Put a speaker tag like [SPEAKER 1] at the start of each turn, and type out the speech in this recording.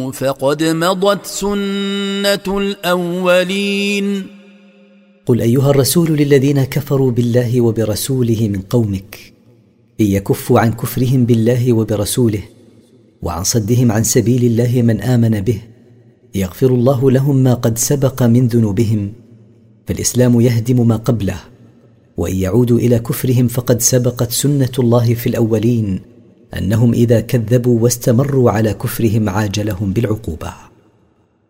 [SPEAKER 1] فقد مضت سنة الأولين.
[SPEAKER 2] قل أيها الرسول للذين كفروا بالله وبرسوله من قومك إن يكفوا عن كفرهم بالله وبرسوله وعن صدهم عن سبيل الله من آمن به يغفر الله لهم ما قد سبق من ذنوبهم، فالإسلام يهدم ما قبله، وإن يعودوا إلى كفرهم فقد سبقت سنة الله في الأولين أنهم إذا كذبوا واستمروا على كفرهم عاجلهم بالعقوبة.